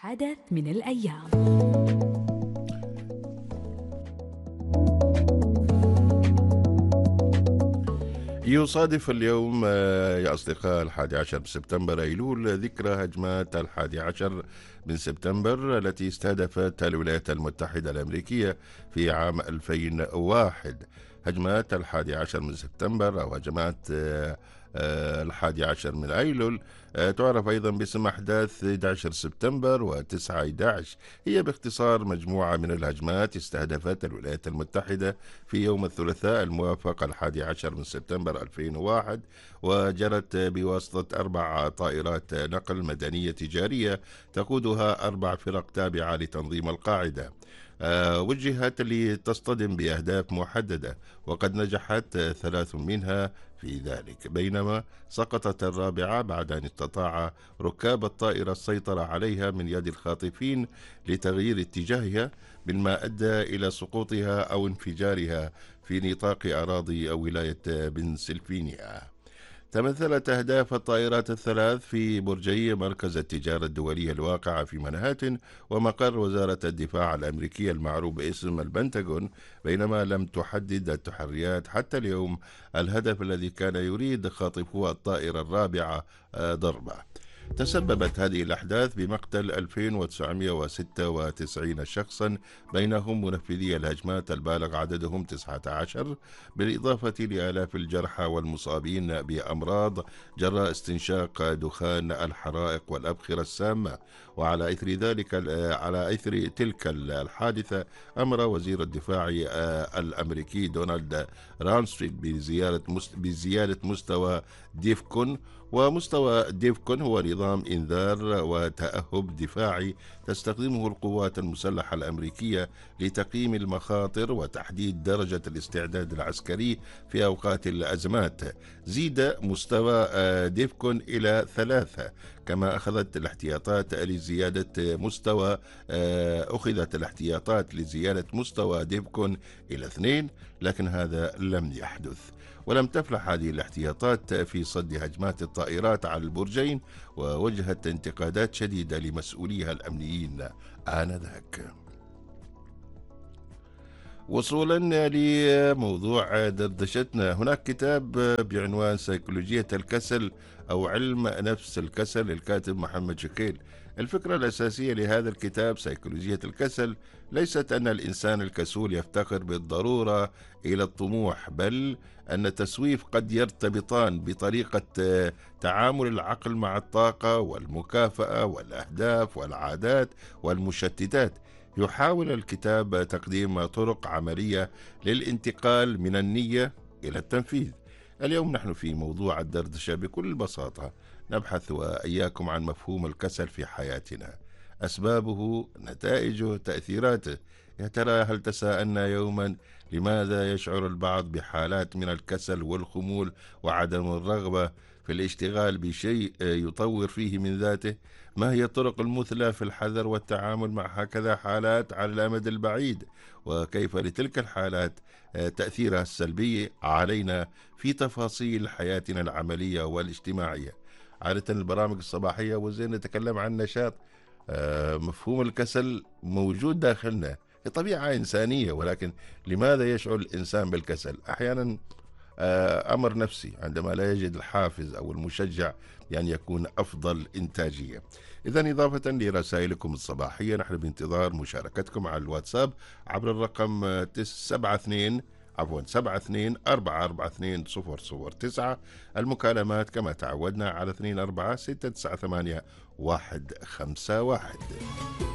حدث من الأيام. يصادف اليوم يا أصدقاء 11 سبتمبر أيلول ذكرى هجمات 11 من سبتمبر التي استهدفت الولايات المتحدة الأمريكية في عام 2001. هجمات 11 من سبتمبر أو هجمات 11 من أيلول تعرف أيضا باسم أحداث 11 سبتمبر و9/11. هي باختصار مجموعة من الهجمات استهدفت الولايات المتحدة في يوم الثلاثاء الموافق 11 من سبتمبر 2001، وجرت بواسطة 4 طائرات نقل مدنية تجارية تقودها 4 فرق تابعة لتنظيم القاعدة. وجهت لتصطدم بأهداف محددة، وقد نجحت 3 منها في ذلك، بينما سقطت الرابعة بعد أن استطاع ركاب الطائرة السيطرة عليها من يد الخاطفين لتغيير اتجاهها، مما أدى إلى سقوطها أو انفجارها في نطاق أراضي ولاية بنسلفانيا. تمثلت أهداف الطائرات الثلاث في برجي مركز التجارة الدولية الواقع في منهاتن ومقر وزارة الدفاع الأمريكية المعروف باسم البنتاغون، بينما لم تحدد التحريات حتى اليوم الهدف الذي كان يريد خاطفو الطائرة الرابعة ضربه. تسببت هذه الأحداث بمقتل 2996 شخصا، بينهم منفذي الهجمات البالغ عددهم 19، بالإضافة لآلاف الجرحى والمصابين بأمراض جراء استنشاق دخان الحرائق والأبخرة السامة. وعلى إثر ذلك على إثر تلك الحادثة أمر وزير الدفاع الأمريكي دونالد رامسفيلد بزيادة مستوى ديفكون. ومستوى ديفكون هو نظام إنذار وتأهب دفاعي تستخدمه القوات المسلحة الأمريكية لتقييم المخاطر وتحديد درجة الاستعداد العسكري في أوقات الأزمات. زيد مستوى ديفكون إلى 3، كما أخذت الاحتياطات لزيادة مستوى ديفكون إلى 2، لكن هذا لم يحدث. ولم تفلح هذه الاحتياطات في صد هجمات الطائرات على البرجين، ووجهت انتقادات شديدة لمسؤوليها الأمنيين آنذاك. وصولا لموضوع دردشتنا، هناك كتاب بعنوان سيكولوجية الكسل أو علم نفس الكسل للكاتب محمد شكيل. الفكرة الأساسية لهذا الكتاب سيكولوجية الكسل ليست أن الإنسان الكسول يفتقر بالضرورة إلى الطموح، بل أن التسويف قد يرتبطان بطريقة تعامل العقل مع الطاقة والمكافأة والأهداف والعادات والمشتتات. يحاول الكتاب تقديم طرق عملية للانتقال من النية إلى التنفيذ. اليوم نحن في موضوع الدردشة بكل بساطة نبحث وإياكم عن مفهوم الكسل في حياتنا، أسبابه، نتائجه، تأثيراته. يا ترى هل تساءلنا يوما لماذا يشعر البعض بحالات من الكسل والخمول وعدم الرغبة في الاشتغال بشيء يطور فيه من ذاته؟ ما هي الطرق المثلى في الحذر والتعامل مع هكذا حالات على الأمد البعيد؟ وكيف لتلك الحالات تأثيرها السلبي علينا في تفاصيل حياتنا العملية والاجتماعية؟ عادة البرامج الصباحية وزين نتكلم عن نشاط. مفهوم الكسل موجود داخلنا، هي طبيعة إنسانية، ولكن لماذا يشعر الإنسان بالكسل؟ أحيانا أمر نفسي عندما لا يجد الحافز أو المشجع بأن يكون أفضل إنتاجية. إذن إضافة لرسائلكم الصباحية نحن بانتظار مشاركتكم على الواتساب عبر الرقم 72 442 0009. المكالمات كما تعودنا على 24 698 151.